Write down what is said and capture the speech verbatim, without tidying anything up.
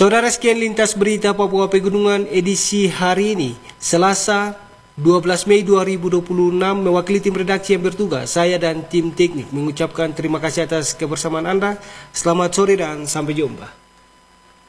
Saudara, sekian lintas berita Papua Pegunungan edisi hari ini, Selasa dua belas Mei dua ribu dua puluh enam. Mewakili tim redaksi yang bertugas, saya dan tim teknik mengucapkan terima kasih atas kebersamaan Anda. Selamat sore dan sampai jumpa.